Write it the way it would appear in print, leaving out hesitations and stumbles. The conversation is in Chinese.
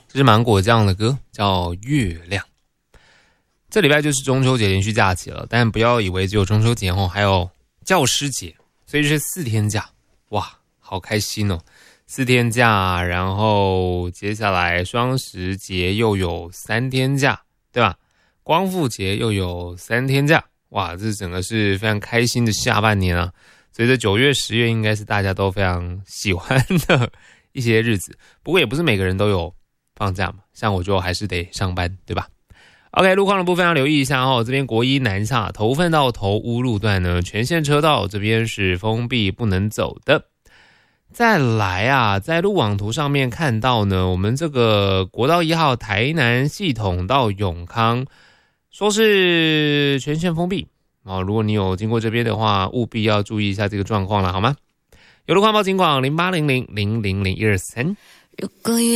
这是芒果酱的歌，叫《月亮》。这礼拜就是中秋节连续假期了，但不要以为只有中秋节后，还有教师节，所以是4天假，哇，好开心哦！4天假，然后接下来双十节又有3天假，对吧？光复节又有3天假，哇，这整个是非常开心的下半年啊！所以这9月、10月应该是大家都非常喜欢的一些日子，不过也不是每个人都有放假嘛，像我就还是得上班，对吧？ OK， 路况的部分要留意一下哦。这边国一南下头份到头屋路段呢，全线车道这边是封闭不能走的。再来啊，在路网图上面看到呢，我们这个国道1号台南系统到永康，说是全线封闭哦。如果你有经过这边的话，务必要注意一下这个状况了，好吗？有路况报警广0800000123。如果